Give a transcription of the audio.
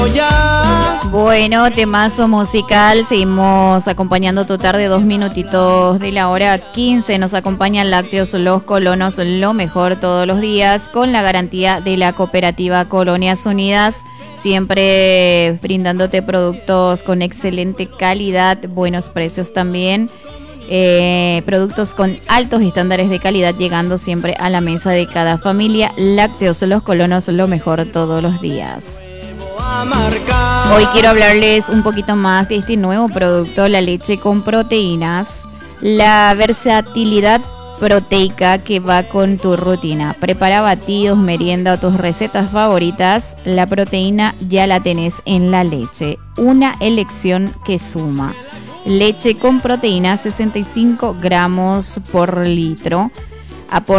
Bueno, temazo musical, seguimos acompañando tu tarde, 2 minutitos de la hora 15, nos acompañan Lácteos Los Colonos, lo mejor todos los días, con la garantía de la cooperativa Colonias Unidas, siempre brindándote productos con excelente calidad, buenos precios también, productos con altos estándares de calidad, llegando siempre a la mesa de cada familia. Lácteos Los Colonos, lo mejor todos los días. Hoy quiero hablarles un poquito más de este nuevo producto, la leche con proteínas, la versatilidad proteica que va con tu rutina. Prepara batidos, merienda o tus recetas favoritas, la proteína ya la tenés en la leche, una elección que suma. Leche con proteína, 65 gramos por litro. Aporta